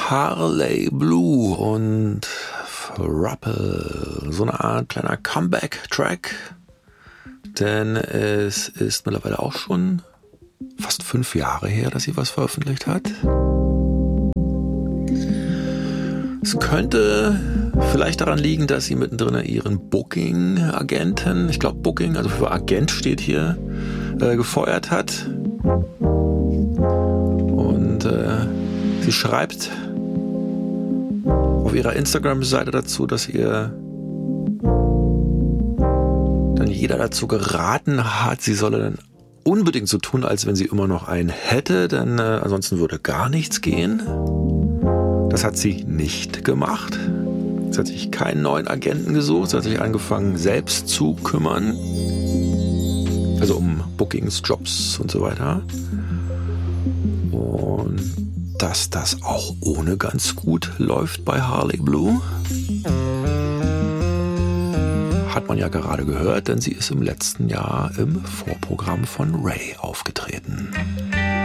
Harley Blue und Rappel. So eine Art kleiner Comeback-Track. Denn es ist mittlerweile auch schon fast 5 Jahre her, dass sie was veröffentlicht hat. Es könnte vielleicht daran liegen, dass sie mittendrin ihren Booking-Agenten, ich glaube Booking, also für Agent steht hier, gefeuert hat. Und sie schreibt auf ihrer Instagram-Seite dazu, dass ihr dann jeder dazu geraten hat, sie solle dann unbedingt so tun, als wenn sie immer noch einen hätte, denn ansonsten würde gar nichts gehen. Das hat sie nicht gemacht. Sie hat sich keinen neuen Agenten gesucht, sie hat sich angefangen, selbst zu kümmern. Also um Bookings, Jobs und so weiter. Und dass das auch ohne ganz gut läuft bei Harley Blue, hat man ja gerade gehört, denn sie ist im letzten Jahr im Vorprogramm von Ray aufgetreten.